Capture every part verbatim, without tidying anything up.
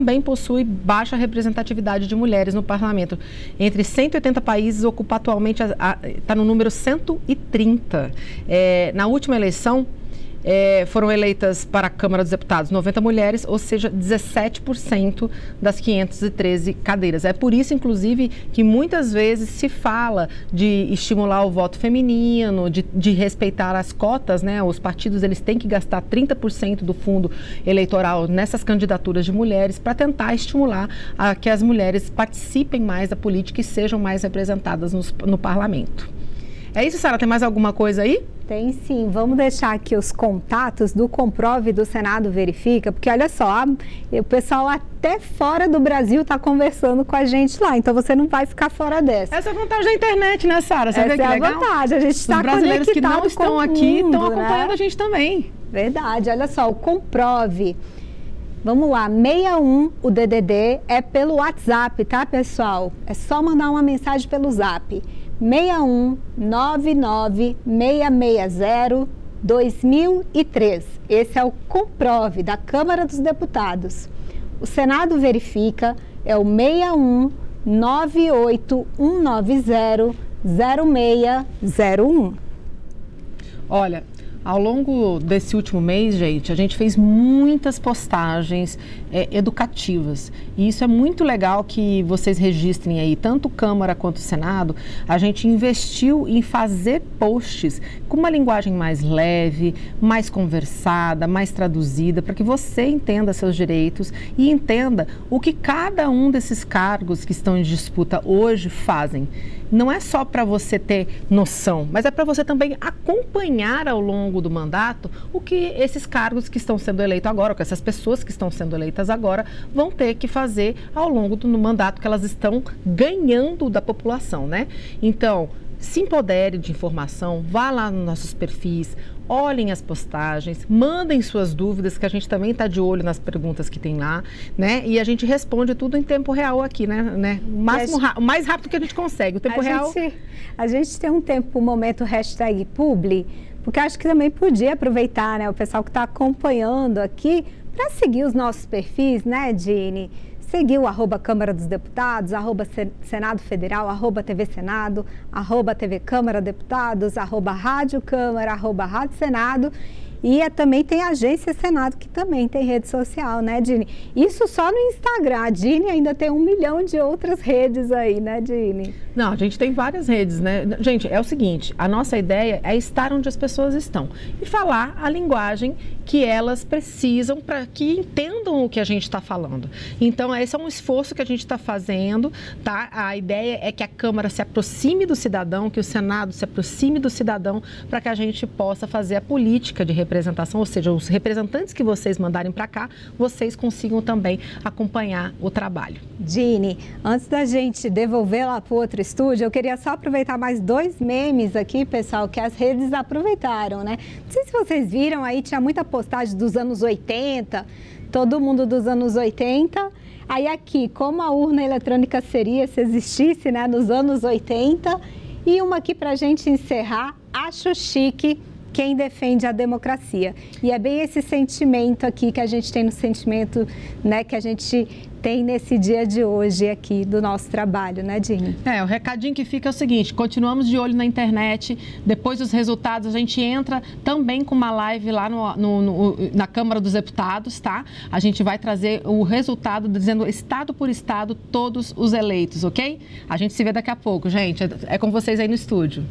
também possui baixa representatividade de mulheres no parlamento. Entre cento e oitenta países, ocupa atualmente, está no número cento e trinta. É, na última eleição, é, foram eleitas para a Câmara dos Deputados noventa mulheres, ou seja, dezessete por cento das quinhentas e treze cadeiras. É por isso, inclusive, que muitas vezes se fala de estimular o voto feminino, de, de respeitar as cotas, né? Os partidos, eles têm que gastar trinta por cento do fundo eleitoral nessas candidaturas de mulheres para tentar estimular a que as mulheres participem mais da política e sejam mais representadas no, no parlamento. É isso, Sara? Tem mais alguma coisa aí? Tem sim. Vamos deixar aqui os contatos do Comprove do Senado Verifica, porque olha só, o pessoal até fora do Brasil está conversando com a gente lá, então você não vai ficar fora dessa. Essa é a vantagem da internet, né, Sara? Você Essa vê que é a legal? vantagem, a gente está conectado. Os brasileiros que não estão aqui estão acompanhando, né? A gente também. Verdade, olha só, o Comprove. Vamos lá, sessenta e um, o D D D, é pelo WhatsApp, tá, pessoal? É só mandar uma mensagem pelo Zap. seis um nove nove seis seis zero dois mil e três. Esse é o Comprove da Câmara dos Deputados. O Senado Verifica é o seis um nove oito um nove zero zero seis zero um. Olha, ao longo desse último mês, gente, a gente fez muitas postagens é, educativas. E isso é muito legal que vocês registrem aí, tanto Câmara quanto Senado. A gente investiu em fazer posts com uma linguagem mais leve, mais conversada, mais traduzida, para que você entenda seus direitos e entenda o que cada um desses cargos que estão em disputa hoje fazem. Não é só para você ter noção, mas é para você também acompanhar ao longo do mandato o que esses cargos que estão sendo eleitos agora, o que essas pessoas que estão sendo eleitas agora vão ter que fazer ao longo do mandato que elas estão ganhando da população, né? Então, se empodere de informação, vá lá nos nossos perfis, olhem as postagens, mandem suas dúvidas, que a gente também está de olho nas perguntas que tem lá, né? E a gente responde tudo em tempo real aqui, né? né? O, máximo, gente, o mais rápido que a gente consegue. O tempo a real... Gente, a gente tem um tempo, um momento hashtag publi, porque acho que também podia aproveitar, né? O pessoal que está acompanhando aqui, para seguir os nossos perfis, né, Dini? Seguir o arroba Câmara dos Deputados, arroba Senado Federal, arroba T V Senado, arroba T V Câmara Deputados, arroba Rádio Câmara, arroba Rádio Senado. E é, também tem a Agência Senado, que também tem rede social, né, Dini? Isso só no Instagram. A Dini ainda tem um milhão de outras redes aí, né, Dini? Não, a gente tem várias redes, né? Gente, é o seguinte, a nossa ideia é estar onde as pessoas estão e falar a linguagem que elas precisam para que entendam o que a gente está falando. Então, esse é um esforço que a gente está fazendo, tá? A ideia é que a Câmara se aproxime do cidadão, que o Senado se aproxime do cidadão, para que a gente possa fazer a política de representação, ou seja, os representantes que vocês mandarem para cá, vocês consigam também acompanhar o trabalho. Dini, antes da gente devolver lá para o outro estúdio, eu queria só aproveitar mais dois memes aqui, pessoal, que as redes aproveitaram, né? Não sei se vocês viram aí, tinha muita postagem dos anos oitenta, todo mundo dos anos oitenta. Aí aqui, como a urna eletrônica seria se existisse, né, nos anos oitenta. E uma aqui para a gente encerrar, acho chique quem defende a democracia. E é bem esse sentimento aqui que a gente tem no sentimento, né, que a gente tem nesse dia de hoje aqui do nosso trabalho, né, Dini? É, o recadinho que fica é o seguinte, continuamos de olho na internet, depois dos resultados a gente entra também com uma live lá no, no, no, na Câmara dos Deputados, tá? A gente vai trazer o resultado dizendo estado por estado todos os eleitos, ok? A gente se vê daqui a pouco, gente. É com vocês aí no estúdio.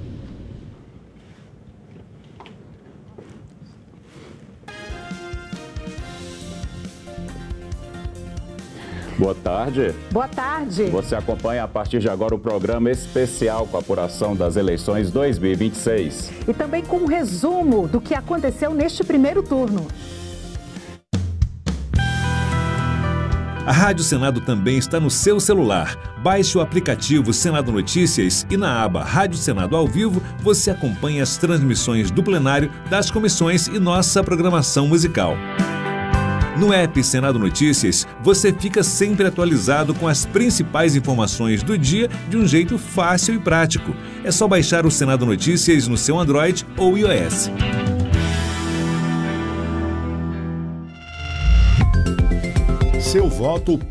Boa tarde. Boa tarde. Você acompanha a partir de agora o programa especial com a apuração das eleições dois mil e vinte e seis. E também com um resumo do que aconteceu neste primeiro turno. A Rádio Senado também está no seu celular. Baixe o aplicativo Senado Notícias e na aba Rádio Senado ao Vivo você acompanha as transmissões do plenário, das comissões e nossa programação musical. No app Senado Notícias, você fica sempre atualizado com as principais informações do dia de um jeito fácil e prático. É só baixar o Senado Notícias no seu Android ou iOS. seu voto